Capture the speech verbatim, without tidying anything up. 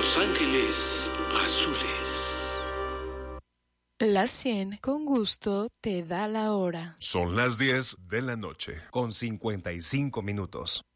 Los Ángeles Azules. La cien con gusto te da la hora. Son las diez de la noche, con cincuenta y cinco minutos.